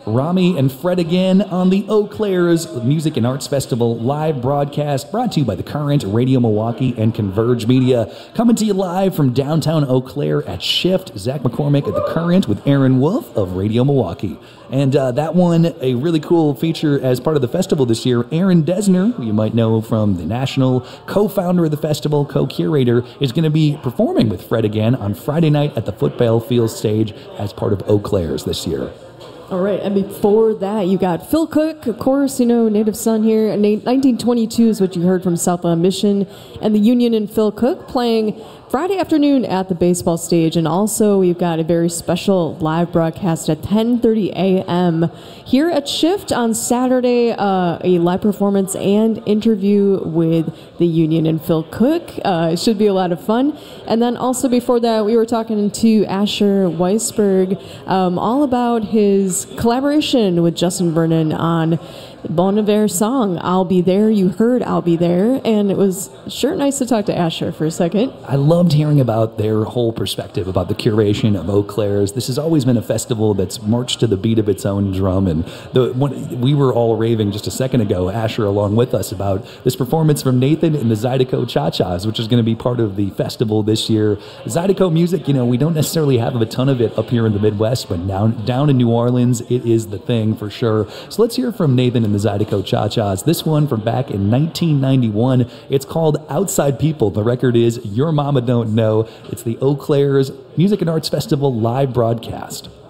Rami and Fred again on the Eau Claire's Music and Arts Festival live broadcast, brought to you by The Current, Radio Milwaukee, and Converge Media. Coming to you live from downtown Eau Claire at Shift. Zach McCormick at The Current with Aaron Wolf of Radio Milwaukee. And that one, a really cool feature as part of the festival this year. Aaron Desner, who you might know from the National, co-founder of the festival, co-curator, is going to be performing with Fred again on Friday night at the Football Field stage as part of Eau Claire's this year. All right, and before that, you got Phil Cook, of course, native son here. 1922 is what you heard from Southland Mission and the Union and Phil Cook playing Friday afternoon at the baseball stage. And also, we've got a very special live broadcast at 10:30 a.m. here at Shift on Saturday, a live performance and interview with the Union and Phil Cook. It should be a lot of fun. And then also before that, we were talking to Asher Weisberg all about his collaboration with Justin Vernon on Bon Iver song, I'll Be There. You heard I'll Be There, and it was sure nice to talk to Asher for a second. I loved hearing about their whole perspective about the curation of Eau Claire's. This has always been a festival that's marched to the beat of its own drum, and we were all raving just a second ago, Asher along with us, about this performance from Nathan and the Zydeco Cha-Chas, which is going to be part of the festival this year. Zydeco music, we don't necessarily have a ton of it up here in the Midwest, but down in New Orleans, it is the thing for sure. So let's hear from Nathan and the Zydeco Cha-Chas. This one from back in 1991. It's called Outside People. The record is Your Mama Don't Know. It's the Eau Claire's Music and Arts Festival live broadcast.